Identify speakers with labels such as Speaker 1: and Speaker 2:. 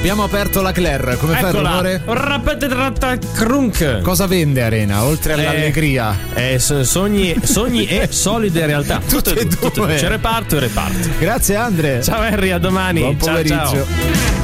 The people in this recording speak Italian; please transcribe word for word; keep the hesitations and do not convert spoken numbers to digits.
Speaker 1: Abbiamo aperto la Claire, come fa il rumore?
Speaker 2: Crunk.
Speaker 1: Cosa vende Arena, oltre all'allegria?
Speaker 2: Eh, eh, sogni, sogni e solide realtà.
Speaker 1: Tutte e due.
Speaker 2: C'è reparto e reparto.
Speaker 1: Grazie Andre.
Speaker 2: Ciao Henry, a domani.
Speaker 1: Buon pomeriggio.
Speaker 2: Ciao, ciao.